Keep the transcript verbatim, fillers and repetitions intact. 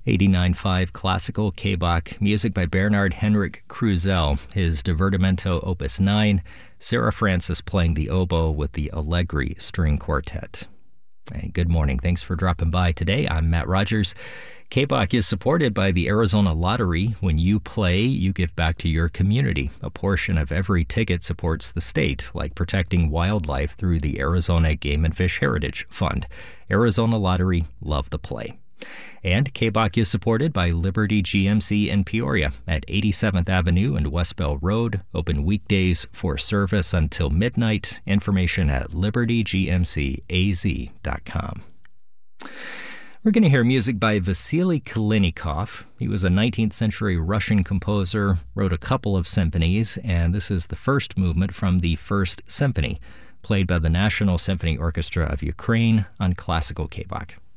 eighty-nine point five Classical K-Bach, music by Bernard Henrik Krusell, his Divertimento Opus nine, Sarah Francis playing the oboe with the Allegri String Quartet. Hey, good morning. Thanks for dropping by today. I'm Matt Rogers. K-Bach is supported by the Arizona Lottery. When you play, you give back to your community. A portion of every ticket supports the state, like protecting wildlife through the Arizona Game and Fish Heritage Fund. Arizona Lottery, love the play. And K-Bach is supported by Liberty G M C in Peoria at eighty-seventh Avenue and West Bell Road. Open weekdays for service until midnight. Information at liberty g m c a z dot com. We're going to hear music by Vasily Kalinikov. He was a nineteenth century Russian composer, wrote a couple of symphonies, and this is the first movement from the First Symphony, played by the National Symphony Orchestra of Ukraine on Classical K-Bach.